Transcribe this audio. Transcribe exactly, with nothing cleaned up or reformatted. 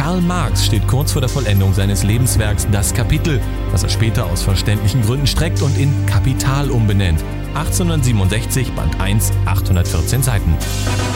Karl Marx steht kurz vor der Vollendung seines Lebenswerks Das Kapitel, das er später aus verständlichen Gründen streckt und in Kapital umbenennt. achtzehnhundertsiebenundsechzig, Band eins, achthundertvierzehn Seiten.